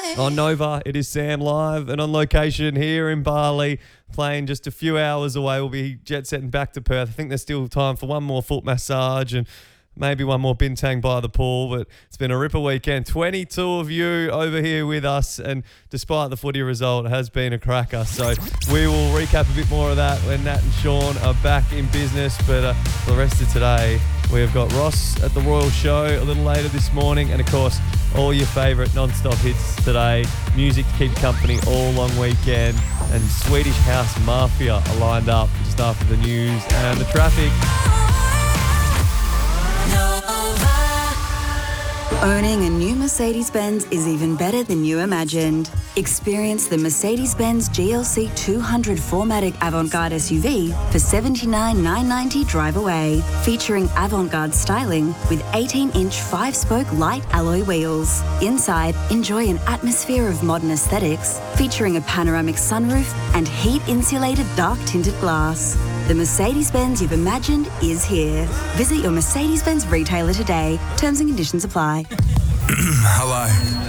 On Nova, it is Sam live and on location here in Bali, playing just a few hours away. We'll be jet setting back to Perth. I think there's still time for one more foot massage and maybe one more bintang by the pool, but it's been a ripper weekend. 22 of you over here with us, and despite the footy result, it has been a cracker. So we will recap a bit more of that when Nat and Sean are back in business. But for the rest of today, we have got Ross at the Royal Show a little later this morning, and of course, all your favourite non-stop hits today. Music to keep you company all long weekend, and Swedish House Mafia are lined up just after the news and the traffic. Owning a new Mercedes-Benz is even better than you imagined. Experience the Mercedes-Benz GLC 200 4MATIC Avant-Garde SUV for $79,990 drive away. Featuring avant-garde styling with 18-inch 5-spoke light alloy wheels. Inside, enjoy an atmosphere of modern aesthetics, featuring a panoramic sunroof and heat-insulated dark tinted glass. The Mercedes-Benz you've imagined is here. Visit your Mercedes-Benz retailer today. Terms and conditions apply. Hello.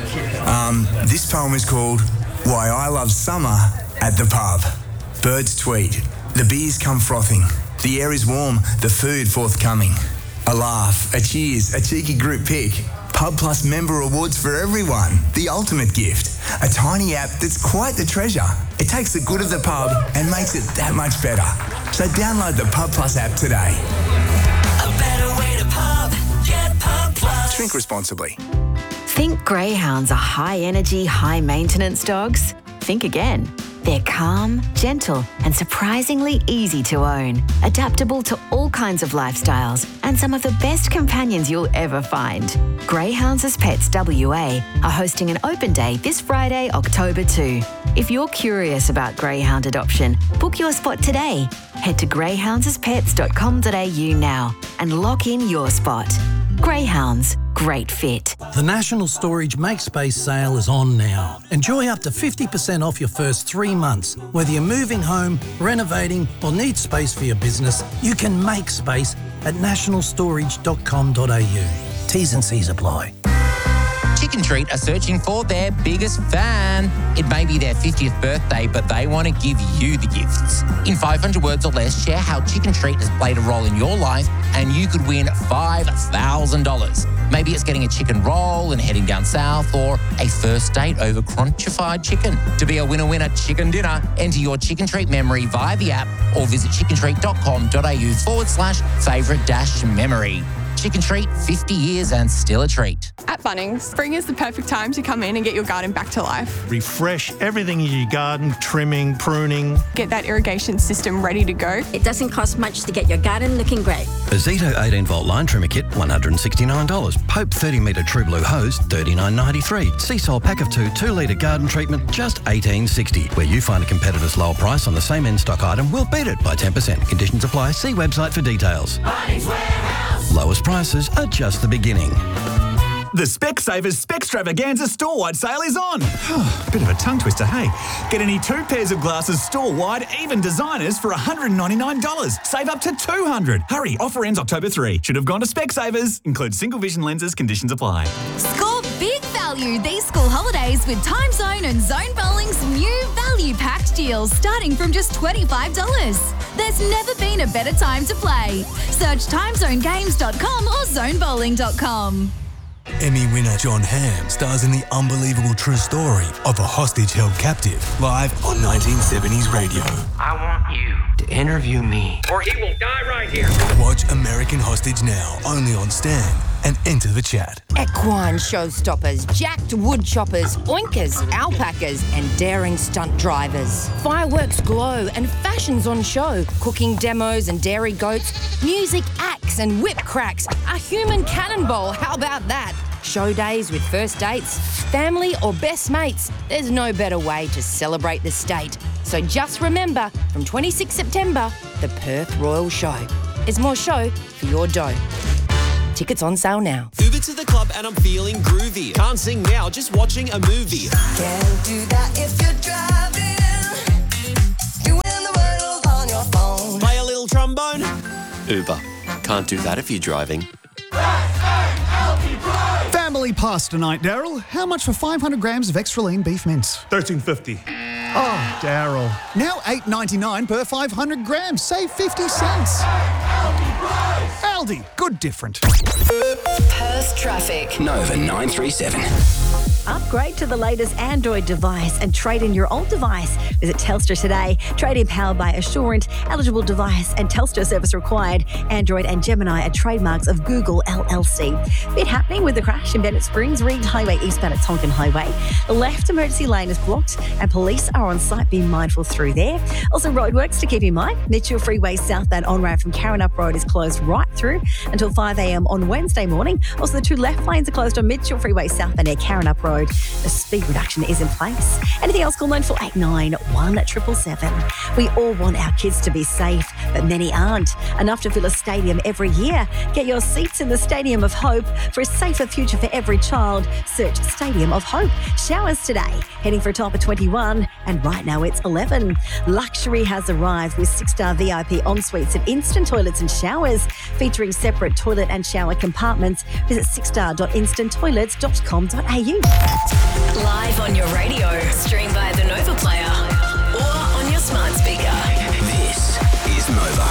This poem is called Why I Love Summer at the Pub. Birds tweet. The beers come frothing. The air is warm. The food forthcoming. A laugh, a cheers, a cheeky group pic. Pub Plus member awards for everyone. The ultimate gift. A tiny app that's quite the treasure. It takes the good of the pub and makes it that much better. So download the Pub Plus app today. A better way to pub. Get Pub Plus. Drink responsibly. Think greyhounds are high-energy, high-maintenance dogs? Think again. They're calm, gentle, and surprisingly easy to own. Adaptable to all kinds of lifestyles and some of the best companions you'll ever find. Greyhounds as Pets WA are hosting an open day this Friday, October 2. If you're curious about greyhound adoption, book your spot today. Head to greyhoundsaspets.com.au now and lock in your spot. Greyhounds, great fit. The National Storage Make Space sale is on now. Enjoy up to 50% off your first 3 months. Whether you're moving home, renovating, or need space for your business, you can make space at nationalstorage.com.au. T's and C's apply. Chicken Treat are searching for their biggest fan. It may be their 50th birthday, but they want to give you the gifts. In 500 words or less, share how Chicken Treat has played a role in your life and you could win $5,000. Maybe it's getting a chicken roll and heading down south, or a first date over crunchified chicken. To be a winner chicken dinner, enter your Chicken Treat memory via the app or visit chickentreat.com.au/favourite-memory. Chicken Treat, 50 years and still a treat. At Bunnings, spring is the perfect time to come in and get your garden back to life. Refresh everything in your garden, trimming, pruning. Get that irrigation system ready to go. It doesn't cost much to get your garden looking great. A Zito 18-volt line trimmer kit, $169. Pope 30-metre True Blue hose, $39.93. Seasol pack of 2-litre garden treatment, just $18.60. Where you find a competitor's lower price on the same in-stock item, we'll beat it by 10%. Conditions apply. See website for details. Bunnings Warehouse. Lowest prices are just the beginning. The Specsavers Specstravaganza store-wide sale is on. Bit of a tongue twister, hey? Get any 2 pairs of glasses store-wide, even designers, for $199. Save up to $200. Hurry, offer ends October 3. Should have gone to Specsavers. Includes single vision lenses. Conditions apply. Score big value these school holidays with Time Zone and Zone Bowling's new value-packed deals starting from just $25. There's never been a better time to play. Search timezonegames.com or zonebowling.com. Emmy winner John Hamm stars in the unbelievable true story of a hostage held captive, live on 1970s radio. I want you to interview me, or he will die right here. Watch American Hostage now, only on Stan, and enter the chat. Equine showstoppers, jacked wood choppers, oinkers, alpacas, and daring stunt drivers. Fireworks glow and fashions on show, cooking demos and dairy goats, music acts and whip cracks, a human cannonball, how about that? Show days with first dates, family or best mates. There's no better way to celebrate the state. So just remember, from 26 September, the Perth Royal Show. There's more show for your dough. Tickets on sale now. Uber to the club and I'm feeling groovy. Can't sing now, just watching a movie. Can't do that if you're driving. Doing the world on your phone. Play a little trombone. Uber. Can't do that if you're driving. Family Family pasta night, Daryl. How much for 500 grams of extra lean beef mince? $13.50. Oh, Daryl. Now $8.99 per 500 grams. Save 50 cents. Aldi. Good different. Perth traffic. Nova 937. Upgrade to the latest Android device and trade in your old device. Visit Telstra today. Trade in powered by Assurant. Eligible device and Telstra service required. Android and Gemini are trademarks of Google LLC. Bit happening with the crash in Bennett Springs, Reed Highway eastbound at Tonkin Highway. The left emergency lane is blocked and police are on site. Be mindful through there. Also roadworks to keep in mind. Mitchell Freeway southbound on-ramp from Karrinyup Road is closed right through until 5 a.m. on Wednesday morning. Also the two left lanes are closed on Mitchell Freeway southbound near Karrinyup Road. The speed reduction is in place. Anything else, call 9419 We all want our kids to be safe, but many aren't. Enough to fill a stadium every year. Get your seats in the Stadium of Hope for a safer future for every child. Search Stadium of Hope. Showers today, heading for a top of 21, and right now it's 11. Luxury has arrived with 6-star VIP en-suites and instant toilets and showers, featuring separate toilet and shower compartments. Visit 6star.instanttoilets.com.au. Live on your radio. Stream via the Nova Player or on your smart speaker. This is Nova.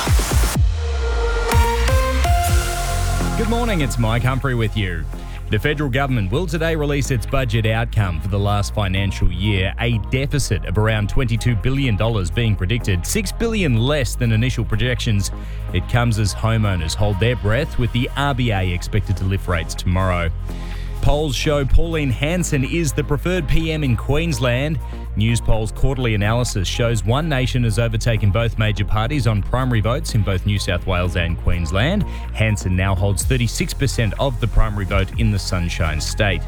Good morning, it's Mike Humphrey with you. The federal government will today release its budget outcome for the last financial year, a deficit of around $22 billion being predicted, $6 billion less than initial projections. It comes as homeowners hold their breath, with the RBA expected to lift rates tomorrow. Polls show Pauline Hanson is the preferred PM in Queensland. Newspolls' quarterly analysis shows One Nation has overtaken both major parties on primary votes in both New South Wales and Queensland. Hanson now holds 36% of the primary vote in the Sunshine State.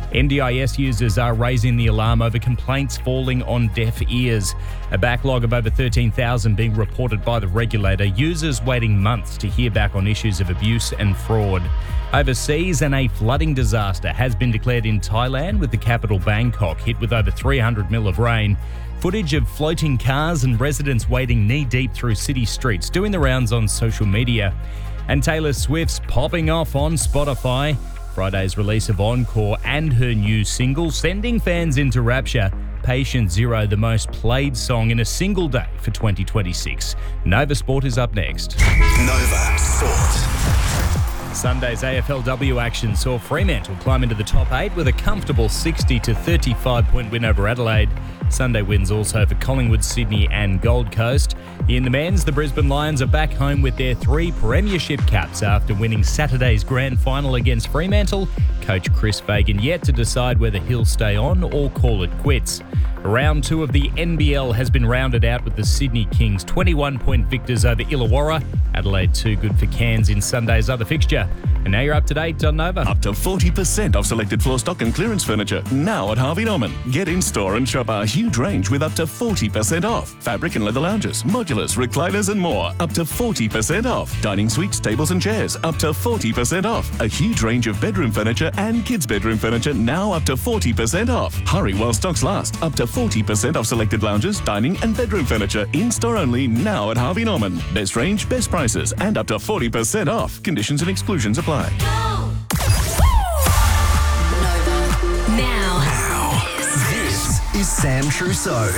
NDIS users are raising the alarm over complaints falling on deaf ears. A backlog of over 13,000 being reported by the regulator, users waiting months to hear back on issues of abuse and fraud. Overseas, and a flooding disaster has been declared in Thailand, with the capital Bangkok hit with over 300 mil of rain. Footage of floating cars and residents wading knee-deep through city streets doing the rounds on social media. And Taylor Swift's popping off on Spotify. Friday's release of Encore and her new single sending fans into rapture. Patient Zero, the most played song in a single day for 2026. Nova Sport is up next. Nova Sport. Sunday's AFLW action saw Fremantle climb into the top 8 with a comfortable 60 to 35 point win over Adelaide. Sunday wins also for Collingwood, Sydney and Gold Coast. In the men's, the Brisbane Lions are back home with their 3 premiership caps after winning Saturday's grand final against Fremantle. Coach Chris Fagan yet to decide whether he'll stay on or call it quits. Round 2 of the NBL has been rounded out with the Sydney Kings 21-point victors over Illawarra. Adelaide too good for Cairns in Sunday's other fixture. And now you're up to date on Nova. Up to 40% off selected floor stock and clearance furniture now at Harvey Norman. Get in store and shop our huge range with up to 40% off. Fabric and leather lounges, modulars, recliners and more. Up to 40% off. Dining suites, tables and chairs. Up to 40% off. A huge range of bedroom furniture and kids' bedroom furniture now up to 40% off. Hurry while stocks last. Up to 40% off selected lounges, dining and bedroom furniture in store only now at Harvey Norman. Best range, best prices and up to 40% off. Conditions and exclusions apply. Now, this is Sam Trousseau.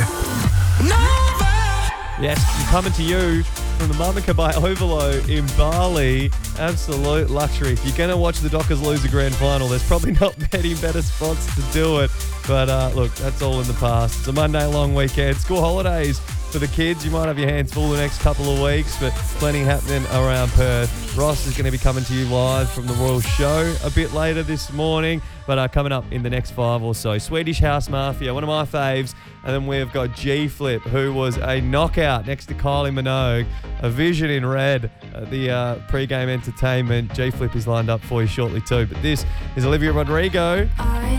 Yes, coming to you from the Mamaka by Overlow in Bali. Absolute luxury. If you're going to watch the Dockers lose a grand final, there's probably not many better spots to do it. But look, that's all in the past. It's a Monday long weekend. School holidays for the kids. You might have your hands full the next couple of weeks, but plenty happening around Perth. Ross is going to be coming to you live from the Royal Show a bit later this morning, but coming up in the next 5 or so. Swedish House Mafia, one of my faves. And then we've got G-Flip, who was a knockout next to Kylie Minogue, a vision in red at the pre-game entertainment. G-Flip is lined up for you shortly too. But this is Olivia Rodrigo. I